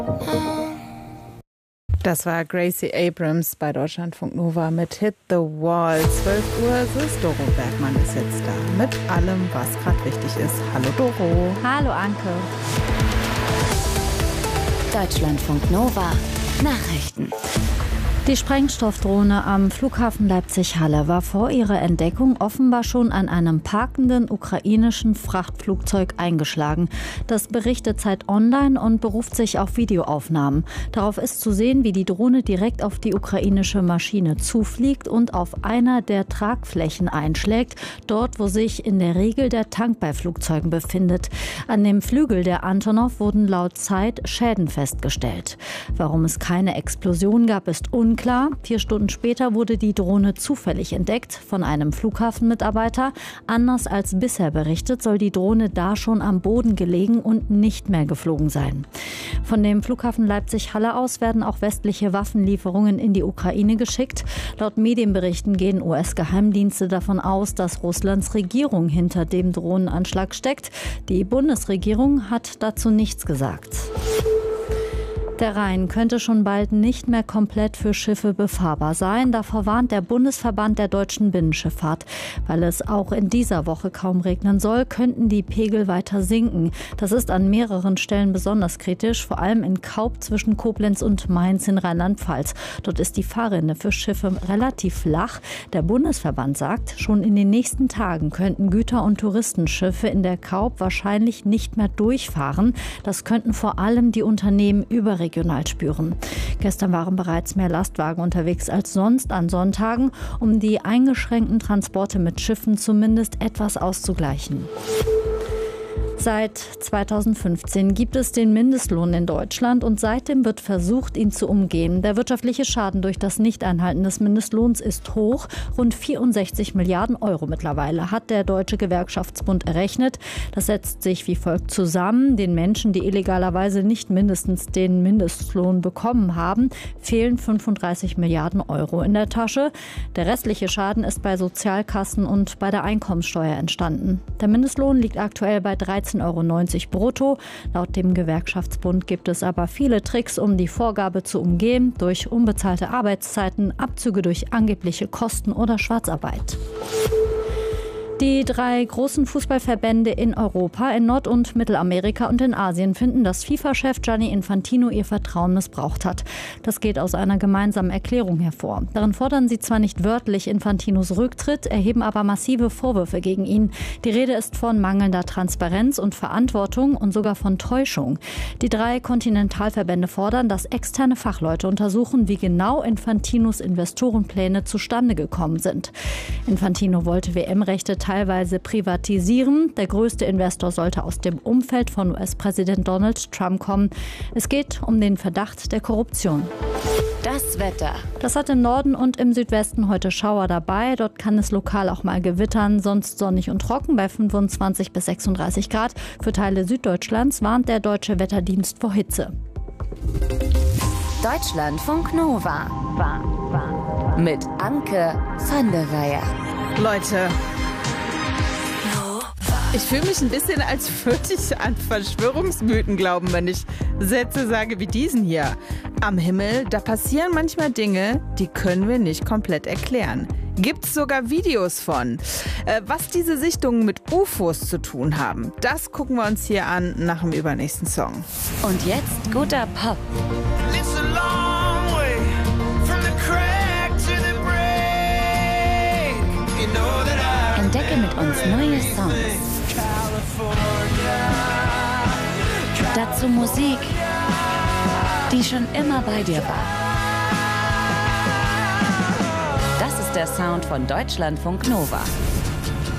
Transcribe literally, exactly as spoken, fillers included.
Das war Gracie Abrams bei Deutschlandfunk Nova mit Hit the Wall. zwölf Uhr, es ist Doro Bergmann ist jetzt da mit allem, was gerade wichtig ist. Hallo Doro. Hallo Anke. Deutschlandfunk Nova Nachrichten. Die Sprengstoffdrohne am Flughafen Leipzig-Halle war vor ihrer Entdeckung offenbar schon an einem parkenden ukrainischen Frachtflugzeug eingeschlagen. Das berichtet Zeit Online und beruft sich auf Videoaufnahmen. Darauf ist zu sehen, wie die Drohne direkt auf die ukrainische Maschine zufliegt und auf einer der Tragflächen einschlägt, dort wo sich in der Regel der Tank bei Flugzeugen befindet. An dem Flügel der Antonov wurden laut Zeit Schäden festgestellt. Warum es keine Explosion gab, ist unklar. Unklar. Vier Stunden später wurde die Drohne zufällig entdeckt von einem Flughafenmitarbeiter. Anders als bisher berichtet, soll die Drohne da schon am Boden gelegen und nicht mehr geflogen sein. Von dem Flughafen Leipzig-Halle aus werden auch westliche Waffenlieferungen in die Ukraine geschickt. Laut Medienberichten gehen U S-Geheimdienste davon aus, dass Russlands Regierung hinter dem Drohnenanschlag steckt. Die Bundesregierung hat dazu nichts gesagt. Der Rhein könnte schon bald nicht mehr komplett für Schiffe befahrbar sein. Davor warnt der Bundesverband der deutschen Binnenschifffahrt. Weil es auch in dieser Woche kaum regnen soll, könnten die Pegel weiter sinken. Das ist an mehreren Stellen besonders kritisch, vor allem in Kaub zwischen Koblenz und Mainz in Rheinland-Pfalz. Dort ist die Fahrrinne für Schiffe relativ flach. Der Bundesverband sagt, schon in den nächsten Tagen könnten Güter- und Touristenschiffe in der Kaub wahrscheinlich nicht mehr durchfahren. Das könnten vor allem die Unternehmen überregional spüren. Gestern waren bereits mehr Lastwagen unterwegs als sonst an Sonntagen, um die eingeschränkten Transporte mit Schiffen zumindest etwas auszugleichen. Seit zweitausendfünfzehn gibt es den Mindestlohn in Deutschland und seitdem wird versucht, ihn zu umgehen. Der wirtschaftliche Schaden durch das Nichteinhalten des Mindestlohns ist hoch. Rund vierundsechzig Milliarden Euro mittlerweile hat der Deutsche Gewerkschaftsbund errechnet. Das setzt sich wie folgt zusammen. Den Menschen, die illegalerweise nicht mindestens den Mindestlohn bekommen haben, fehlen fünfunddreißig Milliarden Euro in der Tasche. Der restliche Schaden ist bei Sozialkassen und bei der Einkommenssteuer entstanden. Der Mindestlohn liegt aktuell bei dreizehn Euro neunzig brutto. Laut dem Gewerkschaftsbund gibt es aber viele Tricks, um die Vorgabe zu umgehen, durch unbezahlte Arbeitszeiten, Abzüge durch angebliche Kosten oder Schwarzarbeit. Die drei großen Fußballverbände in Europa, in Nord- und Mittelamerika und in Asien finden, dass FIFA-Chef Gianni Infantino ihr Vertrauen missbraucht hat. Das geht aus einer gemeinsamen Erklärung hervor. Darin fordern sie zwar nicht wörtlich Infantinos Rücktritt, erheben aber massive Vorwürfe gegen ihn. Die Rede ist von mangelnder Transparenz und Verantwortung und sogar von Täuschung. Die drei Kontinentalverbände fordern, dass externe Fachleute untersuchen, wie genau Infantinos Investorenpläne zustande gekommen sind. Infantino wollte W M-Rechte teilweise privatisieren. Der größte Investor sollte aus dem Umfeld von U S-Präsident Donald Trump kommen. Es geht um den Verdacht der Korruption. Das Wetter. Das hat im Norden und im Südwesten heute Schauer dabei. Dort kann es lokal auch mal gewittern, sonst sonnig und trocken bei fünfundzwanzig bis sechsunddreißig Grad. Für Teile Süddeutschlands warnt der Deutsche Wetterdienst vor Hitze. Deutschlandfunk Nova. Mit Anke van der Weyer. Leute, ich fühle mich ein bisschen, als würde ich an Verschwörungsmythen glauben, wenn ich Sätze sage wie diesen hier. Am Himmel, da passieren manchmal Dinge, die können wir nicht komplett erklären. Gibt's sogar Videos von. Äh, was diese Sichtungen mit U F Os zu tun haben, das gucken wir uns hier an nach dem übernächsten Song. Und jetzt guter Pop. Entdecke mit uns neue Songs. Dazu Musik, die schon immer bei dir war. Das ist der Sound von Deutschlandfunk Nova.